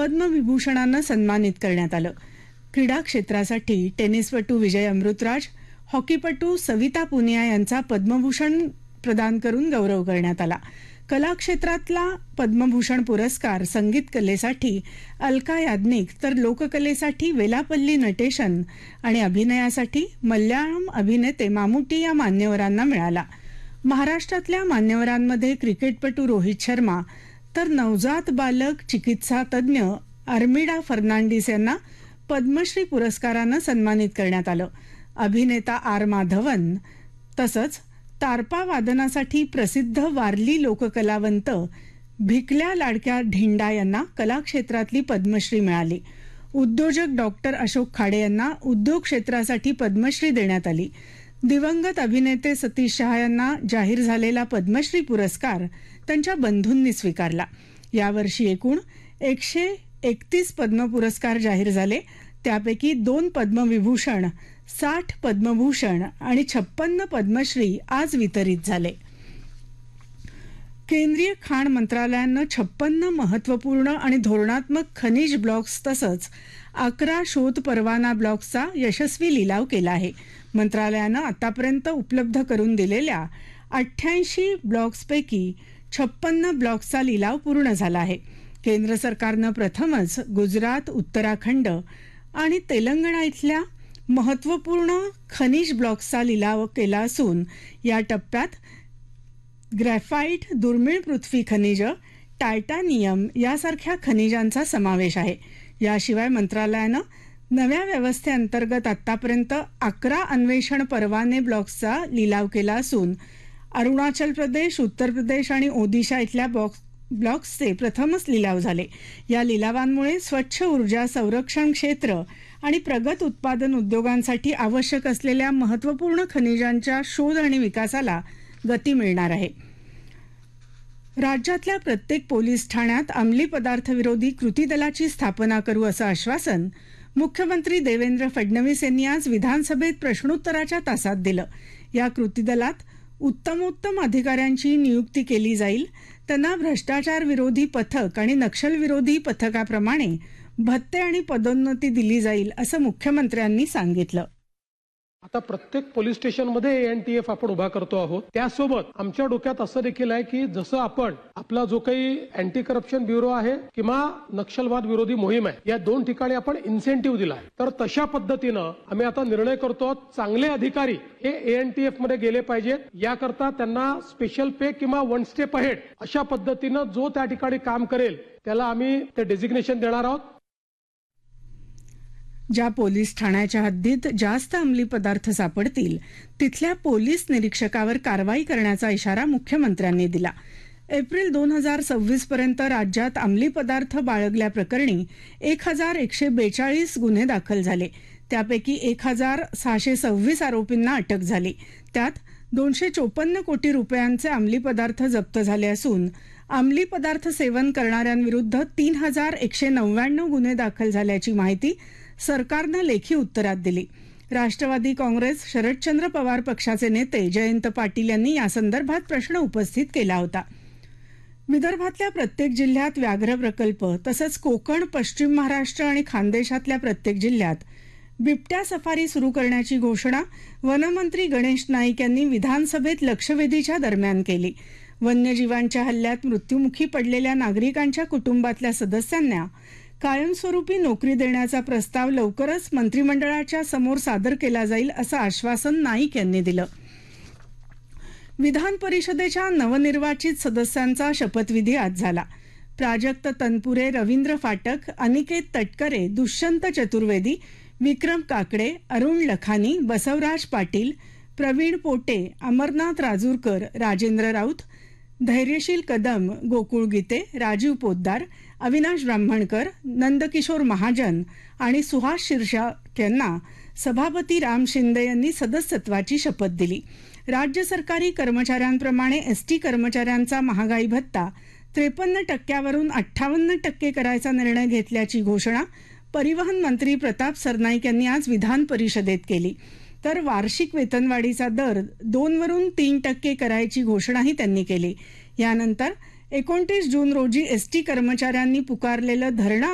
पद्मविभूषणानं सन्मानित करण्यात आलं. क्रीडा क्षेत्रासाठी टेनिसपटू विजय अमृतराज, हॉकीपटू सविता पुनिया यांचा पद्मभूषण प्रदान करून गौरव करण्यात आला. कला क्षेत्रातला पद्मभूषण पुरस्कार संगीत कलेसाठी अलका याज्ञिक, तर लोककलेसाठी वेलापल्ली नटेशन आणि अभिनयासाठी मल्याळम अभिनेते मामुटी या मान्यवरांना मिळाला. महाराष्ट्रातल्या मान्यवरांमध्ये क्रिकेटपटू रोहित शर्मा, तर नवजात बालक चिकित्सा तज्ज्ञ अर्मिडा फर्नांडिस यांना पद्मश्री पुरस्कारानं सन्मानित करण्यात आलं. अभिनेता आर माधवन तसंच तारपा वादनासाठी प्रसिद्ध वारली लोककलावंत भिकल्या लाडक्या ढिंडा यांना कला क्षेत्रातली पद्मश्री मिळाली. उद्योजक डॉक्टर अशोक खाडे यांना उद्योग क्षेत्रासाठी पद्मश्री देण्यात आली. दिवंगत अभिनेते सतीश शहा यांना जाहीर झालेला पद्मश्री पुरस्कार त्यांच्या बंधूंनी स्वीकारला. यावर्षी एकूण 131 पद्म पुरस्कार जाहीर झाले. त्यापैकी 2 पद्मविभूषण, 60 पद्मभूषण आणि 56 पद्मश्री आज वितरित झाले. केंद्रीय खाण मंत्रालयानं 56 महत्वपूर्ण आणि धोरणात्मक खनिज ब्लॉक्स तसंच 11 शोध परवाना ब्लॉक्सचा यशस्वी लिलाव केला आहे. मंत्रालयानं आतापर्यंत उपलब्ध करून दिलेल्या 88 ब्लॉक्सपैकी 56 ब्लॉक्सचा लिलाव पूर्ण झाला आहे. केंद्र सरकारनं प्रथमच गुजरात, उत्तराखंड आणि तेलंगणा इथल्या महत्वपूर्ण खनिज ब्लॉक्सचा लिलाव केला असून या टप्प्यात ग्रॅफाइट, दुर्मिळ पृथ्वी खनिज, टायटानियम यासारख्या खनिजांचा समावेश आहे. याशिवाय मंत्रालयानं नव्या व्यवस्थेअंतर्गत आतापर्यंत 11 अन्वेषण परवाने ब्लॉक्सचा लिलाव केला असून अरुणाचल प्रदेश, उत्तर प्रदेश आणि ओदिशा इथल्या ब्लॉक्सचे प्रथमच लिलाव झाले. या लिलावांमुळे स्वच्छ ऊर्जा, संरक्षण क्षेत्र आणि प्रगत उत्पादन उद्योगांसाठी आवश्यक असलेल्या महत्वपूर्ण खनिजांच्या शोध आणि विकासाला गती मिळणार आहे. राज्यातल्या प्रत्येक पोलीस ठाण्यात अंमली पदार्थ विरोधी कृती दलाची स्थापना करू असं आश्वासन मुख्यमंत्री देवेंद्र फडणवीस यांनी आज विधानसभेत प्रश्नोत्तराच्या तासात दिलं. या कृती दलात उत्तमोत्तम अधिकाऱ्यांची नियुक्ती केली जाईल. त्यांना भ्रष्टाचार विरोधी पथक आणि नक्षलविरोधी पथकाप्रमाणे भत्ते आणि पदोन्नती दिली जाईल असं मुख्यमंत्र्यांनी सांगितलं. आता प्रत्येक पोलीस स्टेशनमध्ये एनटीएफ आपण उभा करतो आहोत. त्यासोबत आमच्या डोक्यात असं देखील आहे की जसं आपण आपला जो काही अँटी करप्शन ब्युरो आहे किंवा नक्षलवाद विरोधी मोहीम आहे, या 2 ठिकाणी आपण इन्सेंटिव्ह दिला आहे. तर तशा पद्धतीनं आम्ही आता निर्णय करतो, चांगले अधिकारी हे एएनटीएफ मध्ये गेले पाहिजेत. याकरता त्यांना स्पेशल पे किंवा 1 स्टेप अहेड अशा पद्धतीनं जो त्या ठिकाणी काम करेल त्याला आम्ही ते डेझिग्नेशन देणार आहोत. ज्या पोलीस ठाण्याच्या हद्दीत जास्त अंमली पदार्थ सापडतील तिथल्या पोलीस निरीक्षकावर कारवाई करण्याचा इशारा मुख्यमंत्र्यांनी दिला. एप्रिल 2026 पर्यंत राज्यात अंमली पदार्थ बाळगल्याप्रकरणी 1142 गुन्हे दाखल झाले. त्यापैकी 1626 आरोपींना अटक झाली. त्यात 254 कोटी रुपयांचे अंमली पदार्थ जप्त झाले असून अंमली पदार्थ सेवन करणाऱ्यांविरुद्ध 3199 गुन्हे दाखल झाल्याची माहिती सरकारनं लेखी उत्तरात दिली. राष्ट्रवादी काँग्रेस, शरदचंद्र पवार पक्षाचे नेते जयंत पाटील यांनी यासंदर्भात प्रश्न उपस्थित केला होता. विदर्भातल्या प्रत्येक जिल्ह्यात व्याघ्र प्रकल्प तसंच कोकण, पश्चिम महाराष्ट्र आणि खानदेशातल्या प्रत्येक जिल्ह्यात बिबट्या सफारी सुरू करण्याची घोषणा वनमंत्री गणेश नाईक यांनी विधानसभेत लक्षवेधीच्या दरम्यान केली. वन्यजीवांच्या हल्ल्यात मृत्युमुखी पडलेल्या नागरिकांच्या कुटुंबातल्या सदस्यांना कायमस्वरूपी नोकरी देण्याचा प्रस्ताव लवकरच मंत्रिमंडळाच्या समोर सादर केला जाईल असं आश्वासन नाईक यांनी दिलं. विधान परिषदेच्या नवनिर्वाचित सदस्यांचा शपथविधी आज झाला. प्राजक्त तनपुरे, रवींद्र फाटक, अनिकेत तटकरे, दुष्यंत चतुर्वेदी, विक्रम काकडे, अरुण लखानी, बसवराज पाटील, प्रवीण पोटे, अमरनाथ राजूरकर, राजेंद्र राऊत, धैर्यशील कदम, गोकुळ गीते, राजीव पोद्दार, अविनाश ब्राह्मणकर, नंदकिशोर महाजन आणि सुहास शिरसाट यांना सभापती राम शिंदे यांनी सदस्यत्वाची शपथ दिली. राज्य सरकारी कर्मचाऱ्यांप्रमाणे एसटी कर्मचाऱ्यांचा महागाई भत्ता 53% वरून 58% करायचा निर्णय घेतल्याची घोषणा परिवहन मंत्री प्रताप सरनाईक यांनी आज विधान परिषदेत केली. तर वार्षिक वेतनवाढीचा दर 2 वरून 3% करायची घोषणाही त्यांनी केली. यानंतर 29 जून रोजी एसटी कर्मचाऱ्यांनी पुकारलेलं धरणं